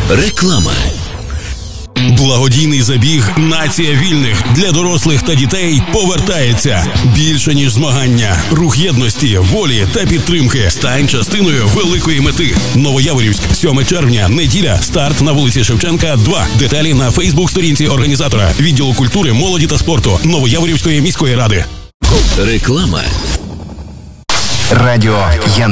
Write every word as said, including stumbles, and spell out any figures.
Реклама. Благодійний забіг «Нація вільних» для дорослих та дітей повертається. Більше, ніж змагання. Рух єдності, волі та підтримки. Стань частиною великої мети. Новояворівськ, сьоме червня, неділя. Старт на вулиці Шевченка, два. Деталі на фейсбук-сторінці організатора. Відділу культури, молоді та спорту Новояворівської міської ради. Реклама. Радіо Ян.